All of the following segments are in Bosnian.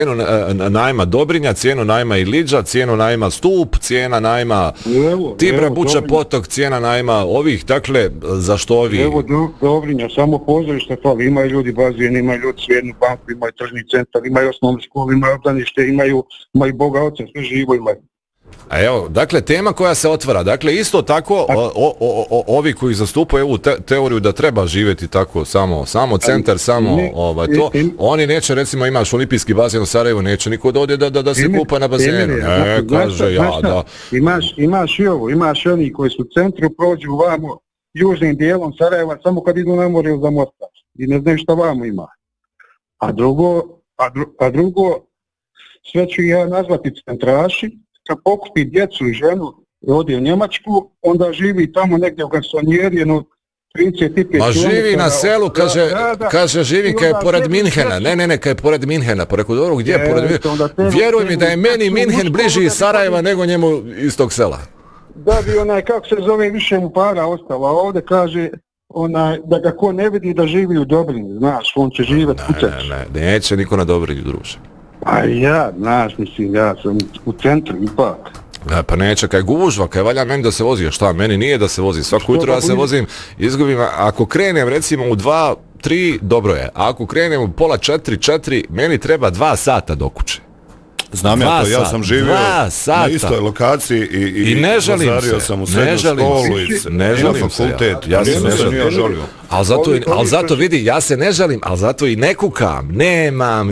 najma Dobrinja, cijenu najma Iliđa, cijenu najma Stup, cijena najma Tibra, Buča, Potok, cijena najma ovih, dakle, zašto ovi... Evo Dobrinja, samo pozorište fali, imaju ljudi bazen, imaju ljudi Svijednu banku, imaju tržni centar, imaju osnovnu školu, imaju obdanište, imaju Boga Oca, sve živo imaju. A evo, dakle, tema koja se otvara, dakle, isto tako, ovi koji zastupaju ovu teoriju da treba živjeti tako, samo centar, samo to, oni neće, recimo, imaš olimpijski bazen u Sarajevu, neće niko da ode da se kupa na bazenu, kaže ja, da. Imaš i ovo, imaš oni koji su u centru, prođu vamo, južnim dijelom Sarajeva, samo kad idu na more za Mostar, i ne znaju šta vamo ima. A drugo, sve ću ja nazvati centraši. Kad pokupi djecu i ženu i ode u Njemačku, onda živi tamo negdje u garsonjeri, jedno 35 km. Ma živi na selu, kaže živi kad je pored Minhena. Ne, kad je pored Minhena. Pa rekao, dobro, gdje je pored Minhena? Vjeruj mi da je meni Minhen bliži iz Sarajeva nego njemu iz tog sela. Da bi kako se zove, više mu para ostalo. A ovdje kaže da ga ko ne vidi da živi u Dobrinju, znaš, on će živjeti u centru. Ne, neće niko na Dobrinju, druže. A ja, znaš, mislim, ja sam u centru ipak. Pa neće, kaj gužva, kaj valja meni da se vozi, šta, meni nije da se vozi, svako jutro ja se vozim, izgubim, ako krenem recimo u 2, 3, dobro je, a ako krenem u pola 4, meni treba 2 sata do kuće. Znam ja to, ja sam živio na istoj lokaciji i ne žalim zario se, sam u srednju školu i ne žalim fakultet, ja se ne žalim. Ali zato vidi, ja se ne žalim, ali zato i ne kukam, nemam,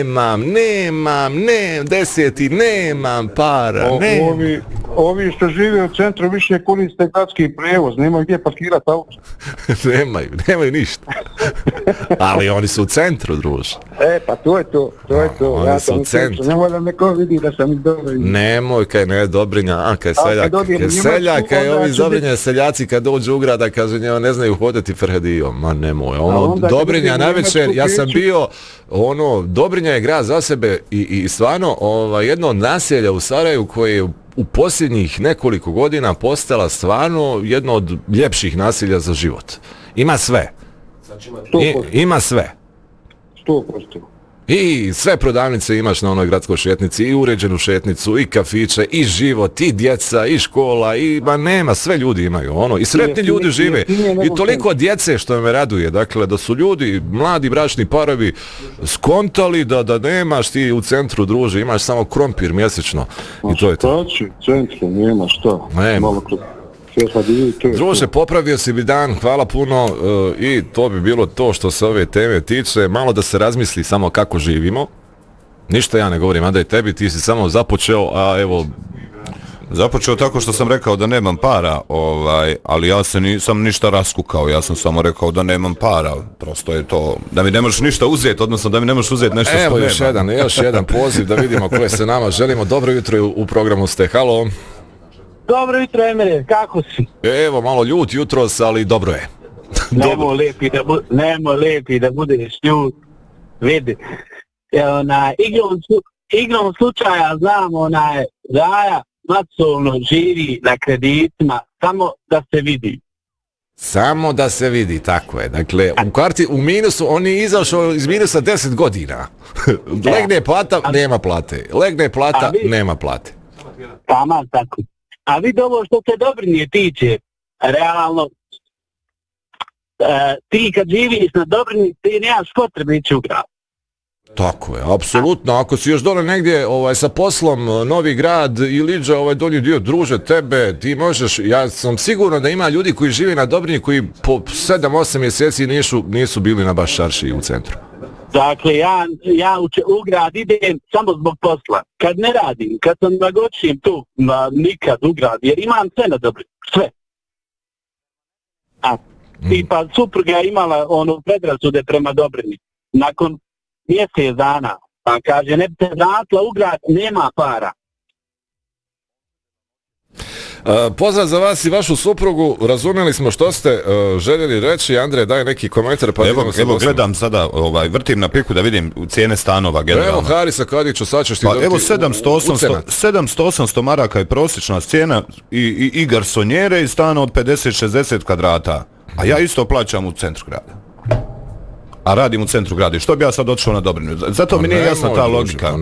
10 nemam para, Ovi što žive u centru više koriste gradski prevoz, nemaju gdje parkirati auto. nemaju ništa. Ali oni su u centru, druže. Pa to je to. Oni su u centru. Ne moram neko vidi da sam iz Dobrinja. Nemoj, kaj ne Dobrinja, kaj seljak, kaj ovi iz Dobrinja seljaci kad dođu u grada, kaže njeva ne znaju hodati Ferhedijom. Ma nemoj, Dobrinja najveće, ja sam bio, Dobrinja je grad za sebe i stvarno jedno od naselja u Sarajevu koje je u posljednjih nekoliko godina postala stvarno jedno od ljepših naselja za život. Ima sve. Ima sve. 100%. I sve prodavnice imaš na onoj gradskoj šetnici, i uređenu šetnicu, i kafiće, i život, i djeca, i škola, nema, sve ljudi imaju, i sretni ljudi žive. I toliko djece što me raduje, dakle, da su ljudi, mladi bračni parovi, skontali da nemaš ti u centru, druže, imaš samo krompir mjesečno. I to je to. U centru nema što. Druže, popravio si bi dan, hvala puno, i to bi bilo to što se ove teme tiče, malo da se razmisli samo kako živimo, ništa ja ne govorim, a da je tebi, ti si samo započeo, a evo... Započeo tako što sam rekao da nemam para, ali ja se nisam ništa raskukao, ja sam samo rekao da nemam para, prosto je to, da mi ne možeš ništa uzeti, odnosno da mi ne možeš uzeti nešto što nema. Evo još jedan poziv da vidimo koje se nama želimo, dobro jutro u programu ste, halo. Dobro jutro, Emire, kako si? Evo, malo ljut jutros, ali dobro je. Nemo lepi da budeš ljut. Vidi. Igrom slučaja znam Raja masovno živi na kreditima, samo da se vidi. Samo da se vidi, tako je. Dakle, u minusu, on je izašao iz minusa 10 godina. Legne plata, nema plate. Legne plata, nema plate. Tama, tako. A vidi ovo što se Dobrinje tiče, realno, ti kad živiš na Dobrinji, ti nemaš potrebe ići u grad. Tako je, apsolutno. Ako si još dole negdje sa poslom, Novi Grad, Iliđa, donji dio, druže, tebe, ti možeš, ja sam siguran da ima ljudi koji žive na Dobrinji koji po 7-8 mjeseci nisu bili na baš šarši u centru. Dakle, ja u grad idem samo zbog posla. Kad ne radim, kad sam nagočim tu, nikad u grad, jer imam sve na Dobrinju, sve. Tipa, supruga imala predrasude prema Dobrinji. Nakon mjesec dana, pa kaže, ne bi se vratila u grad, nema para. Pozdrav za vas i vašu suprugu, razumjeli smo što ste željeli reći. Andrej, daj neki komentar. Pa evo gledam sada, vrtim na piku da vidim cijene stanova generalno. Evo Harisa Kadiću, sad ćeš ti dobiti. Evo 700-800 maraka je prosječna cijena i garsonjere i stana od 50-60 kvadrata. A ja isto plaćam u centru grada. A radim u centru grada. Što bi ja sad otišao na Dobrinju? Zato mi nije jasna ta logika.